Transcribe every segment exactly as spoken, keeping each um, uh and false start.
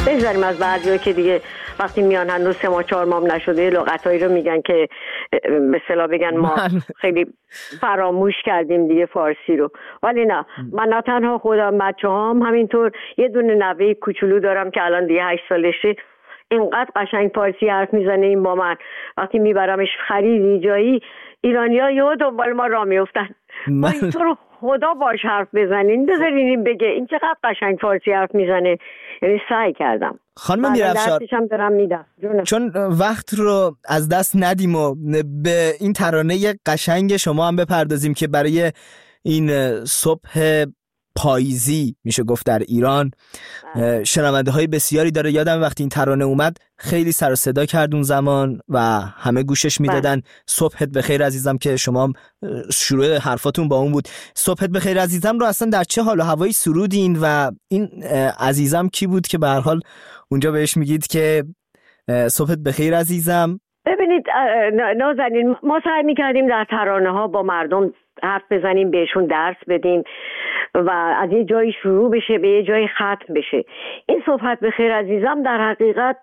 بگذاریم از بعضیا که دیگه وقتی میان هنوز سه ماه چهار ماه نشده لغتایی رو میگن که به اصطلاح بگن ما خیلی فراموش کردیم دیگه فارسی رو. ولی نه، من نه تنها خودم، بچه هم همینطور. یه دونه نوه کوچولو دارم که الان دیگه هشت سالشه، اینقدر قشنگ فارسی حرف میزنه این با من. وقتی میبرمش خریدی جایی، ایرانی‌ها یهو دنبال ما راه میافتن. ما این تو رو خدا باش حرف بزنین، بذارین این بگه این چقدر قشنگ فارسی حرف میزنه. یعنی سعی کردم. خانم میرافشار، درسشم دارم میدم چون وقت رو از دست ندیم و به این ترانه قشنگ شما هم بپردازیم که برای این صبح پاییزی میشه گفت در ایران شنونده های بسیاری داره. یادم وقتی این ترانه اومد خیلی سر و صدا کرد اون زمان و همه گوشش میدادن. صبحت بخیر عزیزم که شما شروع حرفاتون با اون بود. صبحت بخیر عزیزم رو اصلا در چه حال و هوایی سرودین و این عزیزم کی بود که به هر حال اونجا بهش میگید که صبحت بخیر عزیزم؟ ببینید نازنین، ما سعی میکردیم در ترانه ها با مردم حرف بزنیم، بهشون درس بدیم و از یه جایی شروع بشه به یه جایی ختم بشه. این صحبت بخیر عزیزم در حقیقت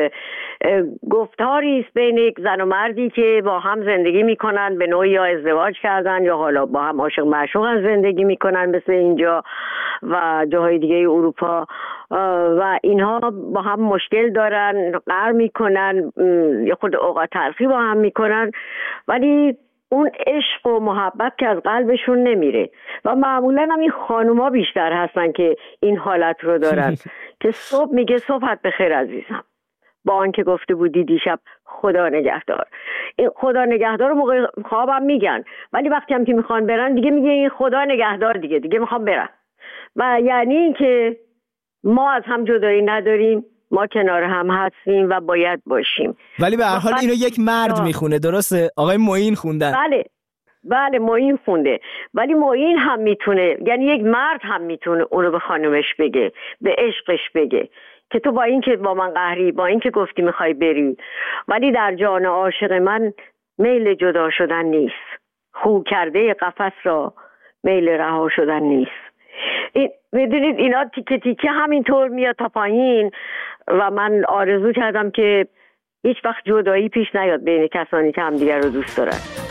گفتاری است بین یک زن و مردی که با هم زندگی میکنن، به نوعی یا ازدواج کردن یا حالا با هم عاشق معشوقن زندگی میکنن مثل اینجا و جاهای دیگه اروپا، و اینها با هم مشکل دارن، قهر میکنن، یا خود اوقات تلخی با هم میکنن، ولی اون عشق و محبت که از قلبشون نمیره. و معمولا هم این خانوما بیشتر هستن که این حالت رو دارن که صبح میگه صبحت بخیر عزیزم، با آنکه گفته بودی دیشب خدا نگهدار. این خدا نگهدار رو موقع خوابم میگن، ولی وقتی هم که میخوان برن دیگه میگه این خدا نگهدار، دیگه دیگه میخوام برن. و یعنی این که ما از هم جدایی نداریم، ما کنار هم هستیم و باید باشیم. ولی به هر حال اینو یک مرد میخونه، درسته؟ آقای معین خوندن. بله بله معین خونده، ولی معین هم میتونه، یعنی یک مرد هم میتونه اونو به خانومش بگه، به عشقش بگه که تو با این که با من قهری، با این که گفتی میخوای بری، ولی در جان عاشق من میل جدا شدن نیست، خو کرده قفس را میل رها شدن نیست. این میدونید اینا تیکه تیکه همینطور میاد تا پایین و من آرزو کردم که هیچ وقت جدایی پیش نیاد بین کسانی که همدیگر رو دوست دارن.